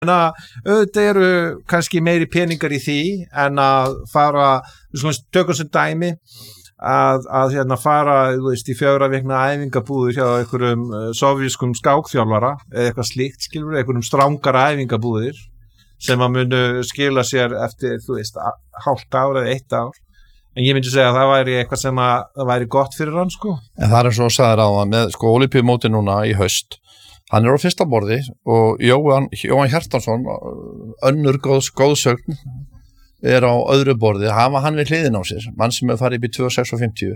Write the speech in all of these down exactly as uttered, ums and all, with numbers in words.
auðvitað eru kannski meiri peningar í því en að fara, við skulum tökum sem dæmi að, að hérna fara, þú veist, í fjögurra vikna æfingabúðir hjá einhverjum sovjískum skákþjálfara eða eitthvað slíkt, skilur, einhverjum strangara æfingabúðir sem að munu skila sér eftir, þú veist, hálft ár eða eitt ár. En ég myndi segja að það væri eitthvað sem að það væri gott fyrir hann, sko. En það er svo sagðir á það með, sko, Ólympíumóti núna í haust. Hann er á fyrsta borði og Jóhann, Jóhann Hjartarson, önnur góð, góðsögn, er á öðru borði. Hafa hann við hliðin á sér, mann sem er farið upp í tvö sex fimmtíu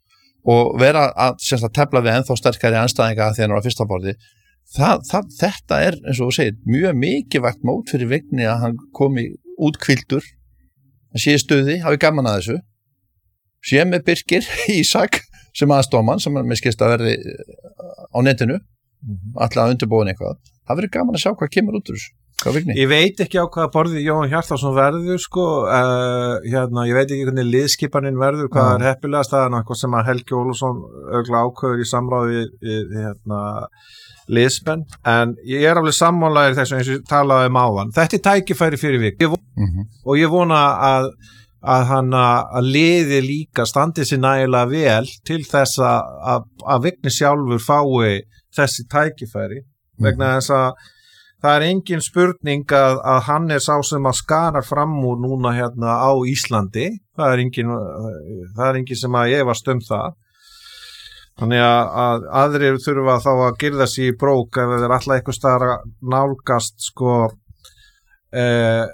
og vera að, semst að tefla við ennþá sterkari andstæðinga þegar hann er á fyrsta borði. Það, það, þetta er, eins og þú segir, mjög mikilvægt mót fyrir Vigni að hann komi útkvildur, hann sé í stuði, hafi gaman að þessu, sé með Birkir Ísak sem aðstofmann, sem er með skilst að verði á netinu, mm-hmm. alltaf að undirbúin eitthvað. Það verður gaman að sjá hvað kemur út úr þessu. Hvað Vigni? Ég veit ekki á hvaða borði Jóhann Hjartarson verður, sko, uh, hérna, ég veit ekki hvernig liðskipanin verður, hvað mm. er heppilegast, það er eitthvað sem að Helgi Ólafsson ögla ákveður í samráði við, hérna, liðsmenn, en ég er alveg sammálaður þessu eins og ég talaði um áðan. Þetta er tækifæri fyrir Vigni mm-hmm. og ég vona að, að hann að liði líka standi sér nægilega vel til þess að, að Vigni sjálfur fái þessi tækifæri mm-hmm. vegna þess að það er engin spurning að, að hann er sá sem að skarar fram úr núna hérna á Íslandi. Það er engin, það er engin sem að ég var stömm það. Þannig að, að aðrir þurfa þá að girða sig í brók ef þeir alltaf eitthvað staðar að nálgast sko e,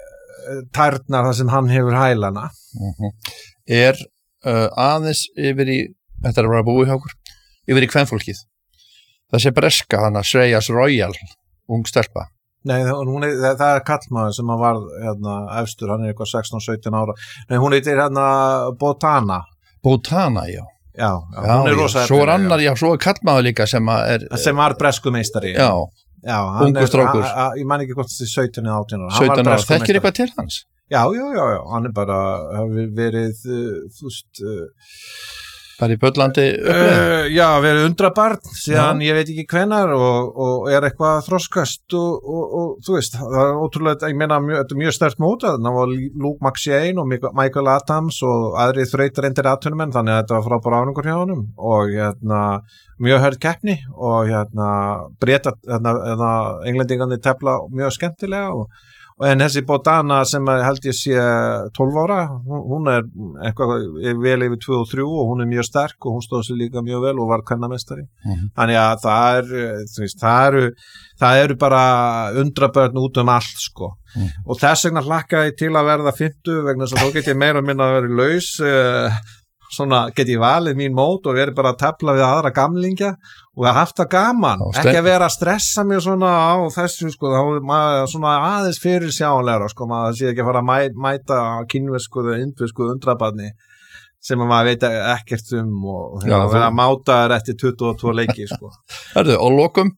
tærnar þar sem hann hefur hælana. Mm-hmm. Er uh, aðeins yfir í, þetta er að vera búið hjá okkur, yfir í kvenfólkið. Þessi breska hana, Shreyas Royal, ung stelpa. Nei, hún er, það er kallmaður sem að var hérna, efstur, hann er eitthvað sextán sautján ára. Nei, hún heitir hérna Botana. Botana, já. Já, já, já, hún er rosa. Svo er annar, já, svo er kallmaður líka sem er... Sem var breskumeistari. Já, já ungu strákur. Ég man ekki hvort þessi sautján eða átján ára. sautján ára, þekkir eitthvað til hans? Já, já, já, já, hann er bara, hefur verið, uh, þú veist... Uh, Bara í Böllandi uh, Já, verið undrabarn síðan já. Ég veit ekki hvenar og, og er eitthvað að þroskast og, og, og þú veist, það er ótrúlega, ég meina mjög, þetta er mjög sterkt móta, það var Luke McShane og Michael Adams og aðri þrautar endir atvinnumenn, þannig að þetta var frábær árangur hjá honum og hérna, mjög hörð keppni og hérna, breyta, hérna, hérna englendingarnir tefla mjög skemmtilega og En þessi Botana sem held ég sé tólf ára, hún er eitthvað vel yfir tvö og þrjú og hún er mjög sterk og hún stóð sér líka mjög vel og var kvennamestari. Mm-hmm. Þannig að það er, þú veist, það eru, það eru bara undrabörn út um allt, sko. Mm. Og þess vegna hlakka ég til að verða fimmtu vegna þess að þá get ég meira og minna að vera laus, uh, svona get ég valið mín mót og verið bara að tefla við aðra gamlingja og að haft það gaman, Ó, ekki að vera að stressa mig svona á þessu, sko, þá maður svona aðeins fyrir sjáanlegra, sko, maður sé ekki að fara að mæ, mæta kínversku eða indversku undrabarni sem maður veit ekkert um og Já, vera að máta þær eftir tuttugu og tvö leiki, sko. Hörðu, og lokum,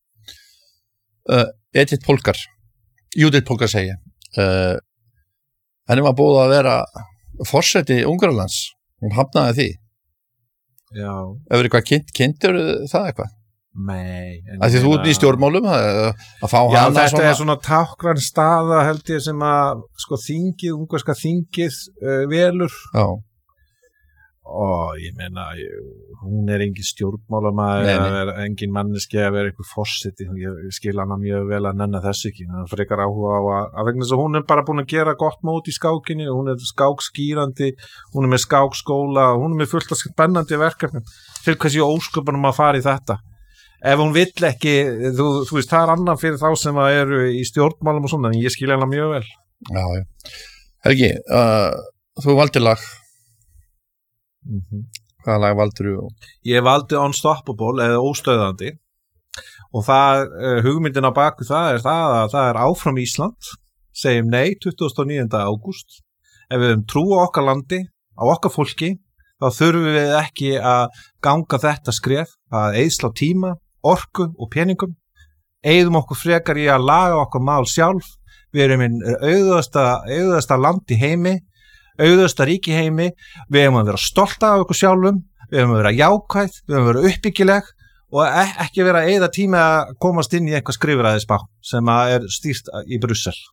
uh, Edith Polgar, Judith Polgar segi, uh, henni var búið að vera forseti Ungverjalands. Hún hafnaði því. Já. Ef er eitthvað kynnt, kynntur það eitthvað? Nei. Af því þú ert í stjórnmálum að, að fá Já, hana þetta svona... er svona tákgræn staða held ég sem að sko þingið, ungverska þingið uh, velur. Já. Og ég meina, hún er engin stjórnmálamaður, engin manneski að vera eitthvað forseti, ég skil hana mjög vel að nenna þess ekki, hann frekar áhuga á að, að vegna þess að hún er bara búin að gera gott mót í skákinni, hún er skákskýrandi, hún er með skákskóla, hún er með fullt af spennandi verkefnum, til hvers ég ósköpunum að fara í þetta. Ef hún vill ekki, þú, þú veist, það er annan fyrir þá sem að eru í stjórnmálum og svona, en ég skil hana mjög vel. Já, já. Helgi, uh, þú valdir lag. Mm-hmm. Hvaða lag valdur þú? Ég valdi Unstoppable eða óstöðandi og það, uh, hugmyndin á baku það er það að það er áfram Ísland segjum nei tuttugasta og níunda ágúst ef við höfum trú á okkar landi á okkar fólki þá þurfum við ekki að ganga þetta skref að eyðsla tíma, orku og peningum eyðum okkur frekar í að laga okkar mál sjálf við erum einn auðvasta, auðvasta land í heimi auðvasta ríki heimi, við hefum að vera stolt af okkur sjálfum, við hefum að vera jákvæð, við hefum að vera uppbyggileg og ekki vera að eyða tíma að komast inn í eitthvað skrifræðisbá sem að er stýrt í Brussel